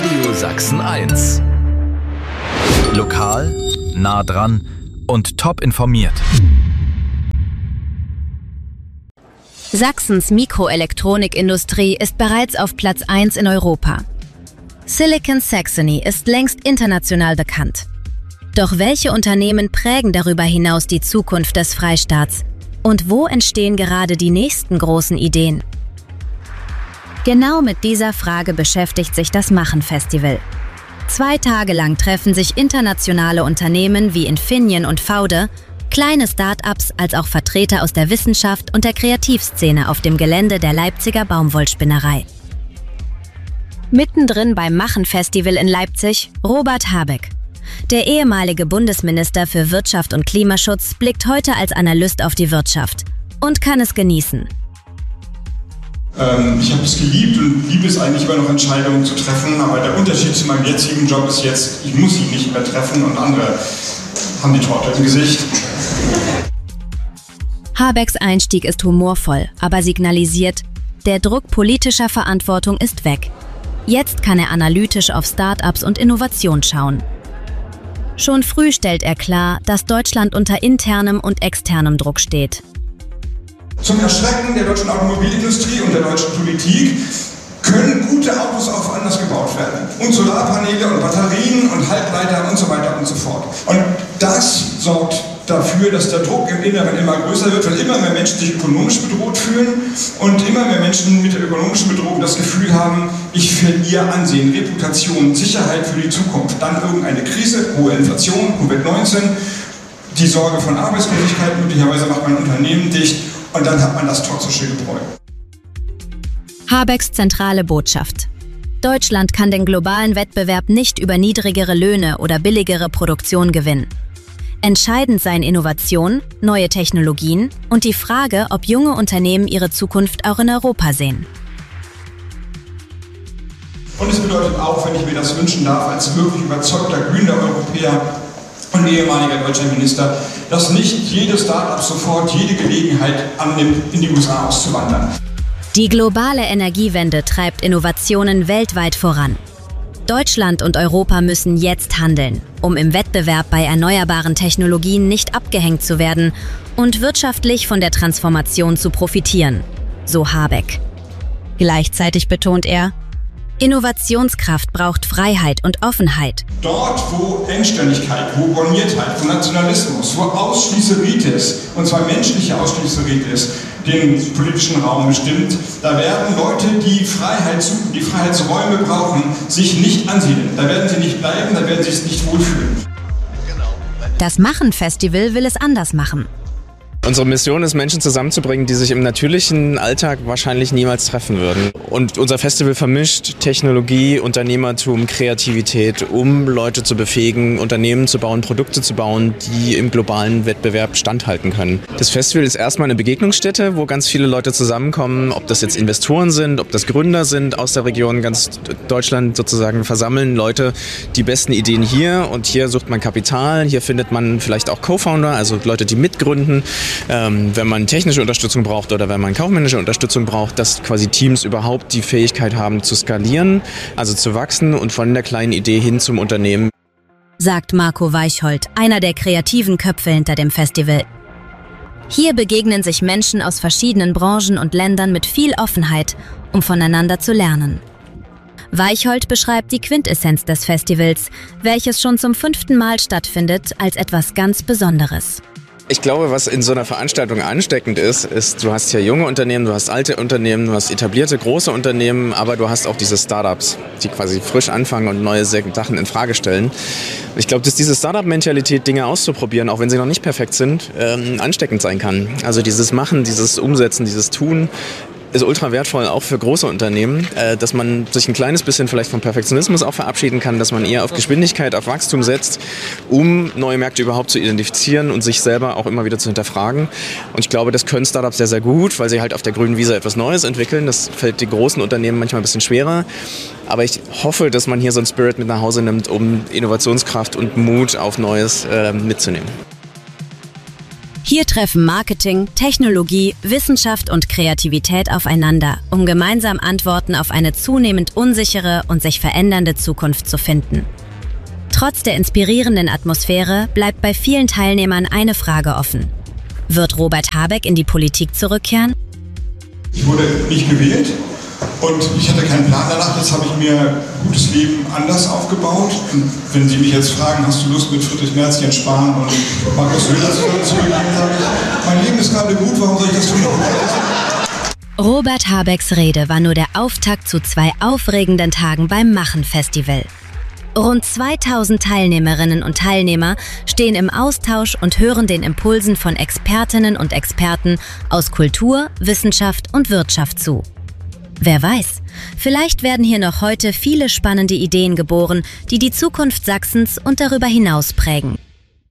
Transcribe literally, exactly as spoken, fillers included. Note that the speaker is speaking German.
Radio Sachsen eins. Lokal, nah dran und top informiert. Sachsens Mikroelektronikindustrie ist bereits auf Platz eins in Europa. Silicon Saxony ist längst international bekannt. Doch welche Unternehmen prägen darüber hinaus die Zukunft des Freistaats? Und wo entstehen gerade die nächsten großen Ideen? Genau mit dieser Frage beschäftigt sich das Machen-Festival. Zwei Tage lang treffen sich internationale Unternehmen wie Infineon und Faude, kleine Start-ups als auch Vertreter aus der Wissenschaft und der Kreativszene auf dem Gelände der Leipziger Baumwollspinnerei. Mittendrin beim Machen-Festival in Leipzig Robert Habeck. Der ehemalige Bundesminister für Wirtschaft und Klimaschutz blickt heute als Analyst auf die Wirtschaft und kann es genießen. Ähm, ich habe es geliebt und liebe es eigentlich immer noch, Entscheidungen zu treffen, aber der Unterschied zu meinem jetzigen Job ist jetzt, ich muss sie nicht mehr treffen und andere haben die Torte im Gesicht. Habecks Einstieg ist humorvoll, aber signalisiert, der Druck politischer Verantwortung ist weg. Jetzt kann er analytisch auf Start-ups und Innovation schauen. Schon früh stellt er klar, dass Deutschland unter internem und externem Druck steht. Zum Erschrecken der deutschen Automobilindustrie und der deutschen Politik können gute Autos auch anders gebaut werden. Und Solarpaneele und Batterien und Halbleiter und so weiter und so fort. Und das sorgt dafür, dass der Druck im Inneren immer größer wird, weil immer mehr Menschen sich ökonomisch bedroht fühlen und immer mehr Menschen mit der ökonomischen Bedrohung das Gefühl haben, ich verliere Ansehen, Reputation, Sicherheit für die Zukunft. Dann irgendeine Krise, hohe Inflation, Covid neunzehn, die Sorge von Arbeitslosigkeit, möglicherweise macht man Unternehmen dicht und dann hat man das toxische Gebräu. Habecks zentrale Botschaft: Deutschland kann den globalen Wettbewerb nicht über niedrigere Löhne oder billigere Produktion gewinnen. Entscheidend seien Innovation, neue Technologien und die Frage, ob junge Unternehmen ihre Zukunft auch in Europa sehen. Und es bedeutet auch, wenn ich mir das wünschen darf, als wirklich überzeugter grüner Europäer und ehemaliger deutscher Minister, dass nicht jedes Start-up sofort jede Gelegenheit annimmt, in die U S A auszuwandern. Die globale Energiewende treibt Innovationen weltweit voran. Deutschland und Europa müssen jetzt handeln, um im Wettbewerb bei erneuerbaren Technologien nicht abgehängt zu werden und wirtschaftlich von der Transformation zu profitieren, so Habeck. Gleichzeitig betont er, Innovationskraft braucht Freiheit und Offenheit. Dort, wo Engständigkeit, wo Borniertheit, wo Nationalismus, wo Ausschließeritis, und zwar menschliche Ausschließeritis, den politischen Raum bestimmt, da werden Leute, die Freiheit suchen, die Freiheitsräume brauchen, sich nicht ansiedeln. Da werden sie nicht bleiben, da werden sie sich nicht wohlfühlen. Das Machen-Festival will es anders machen. Unsere Mission ist, Menschen zusammenzubringen, die sich im natürlichen Alltag wahrscheinlich niemals treffen würden. Und unser Festival vermischt Technologie, Unternehmertum, Kreativität, um Leute zu befähigen, Unternehmen zu bauen, Produkte zu bauen, die im globalen Wettbewerb standhalten können. Das Festival ist erstmal eine Begegnungsstätte, wo ganz viele Leute zusammenkommen, ob das jetzt Investoren sind, ob das Gründer sind aus der Region, ganz Deutschland sozusagen versammeln Leute die besten Ideen hier. Und hier sucht man Kapital, hier findet man vielleicht auch Co-Founder, also Leute, die mitgründen. Ähm, wenn man technische Unterstützung braucht oder wenn man kaufmännische Unterstützung braucht, dass quasi Teams überhaupt die Fähigkeit haben zu skalieren, also zu wachsen und von der kleinen Idee hin zum Unternehmen. Sagt Marco Weichhold, einer der kreativen Köpfe hinter dem Festival. Hier begegnen sich Menschen aus verschiedenen Branchen und Ländern mit viel Offenheit, um voneinander zu lernen. Weichhold beschreibt die Quintessenz des Festivals, welches schon zum fünften Mal stattfindet, als etwas ganz Besonderes. Ich glaube, was in so einer Veranstaltung ansteckend ist, ist, du hast hier junge Unternehmen, du hast alte Unternehmen, du hast etablierte große Unternehmen, aber du hast auch diese Startups, die quasi frisch anfangen und neue Sachen in Frage stellen. Ich glaube, dass diese Startup-Mentalität, Dinge auszuprobieren, auch wenn sie noch nicht perfekt sind, ähm, ansteckend sein kann. Also dieses Machen, dieses Umsetzen, dieses Tun ist ultra wertvoll, auch für große Unternehmen, äh, dass man sich ein kleines bisschen vielleicht vom Perfektionismus auch verabschieden kann, dass man eher auf Geschwindigkeit, auf Wachstum setzt, um neue Märkte überhaupt zu identifizieren und sich selber auch immer wieder zu hinterfragen. Und ich glaube, das können Startups sehr, sehr gut, weil sie halt auf der grünen Wiese etwas Neues entwickeln. Das fällt den großen Unternehmen manchmal ein bisschen schwerer. Aber ich hoffe, dass man hier so einen Spirit mit nach Hause nimmt, um Innovationskraft und Mut auf Neues äh, mitzunehmen. Hier treffen Marketing, Technologie, Wissenschaft und Kreativität aufeinander, um gemeinsam Antworten auf eine zunehmend unsichere und sich verändernde Zukunft zu finden. Trotz der inspirierenden Atmosphäre bleibt bei vielen Teilnehmern eine Frage offen. Wird Robert Habeck in die Politik zurückkehren? Ich wurde nicht gewählt und ich hatte keinen Plan danach. Jetzt habe ich mir ein gutes Leben anders aufgebaut. Und wenn Sie mich jetzt fragen, hast du Lust mit Friedrich Merz, Jens Spahn und Markus Söder zusammenzugehen, sage ich, mein Leben ist gerade gut, warum soll ich das tun? Robert Habecks Rede war nur der Auftakt zu zwei aufregenden Tagen beim Machen-Festival. Rund zweitausend Teilnehmerinnen und Teilnehmer stehen im Austausch und hören den Impulsen von Expertinnen und Experten aus Kultur, Wissenschaft und Wirtschaft zu. Wer weiß, vielleicht werden hier noch heute viele spannende Ideen geboren, die die Zukunft Sachsens und darüber hinaus prägen.